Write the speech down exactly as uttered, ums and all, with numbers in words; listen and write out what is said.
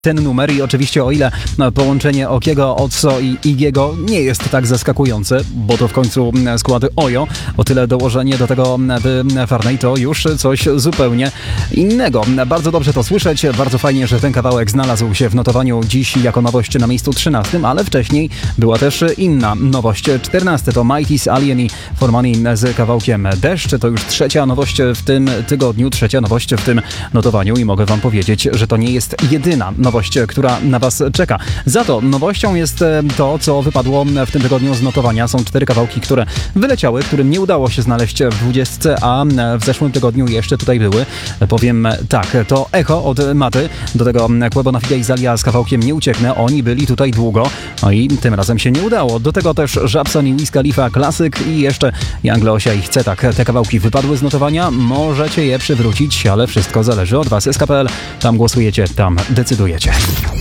ten numer i oczywiście o ile połączenie Okiego, Otso i Igiego nie jest tak zaskakujące, bo to w końcu skład Ojo, o tyle dołożenie do tego Farney to już coś zupełnie innego. Bardzo dobrze to słyszeć, bardzo fajnie, że ten kawałek znalazł się w notowaniu dziś jako nowość na miejscu trzynastym, ale wcześniej była też inna nowość. czternaste to Mighty's Alien i For Money z kawałkiem Deszcz. To już trzecia nowość w tym tygodniu, trzecia nowość w tym notowaniu i mogę wam powiedzieć, że to nie jest jedyna nowość, która na was czeka. Za to nowością jest to, co wypadło w tym tygodniu z notowania. Są cztery kawałki, które wyleciały, którym nie udało się znaleźć w dwudziestce, a w zeszłym tygodniu jeszcze tutaj były. Powiem tak, to Echo od Maty, do tego Quebo Nafiga i Zalia z kawałkiem Nie ucieknę. Oni byli tutaj długo, no i tym razem się nie udało. Do tego też Żabson i Wiz Khalifa klasyk i jeszcze Young Leosia i Chce tak. Te kawałki wypadły z notowania, możecie je przywrócić, ale wszystko zależy od was. S K P L, tam głosujecie, tam decydujecie.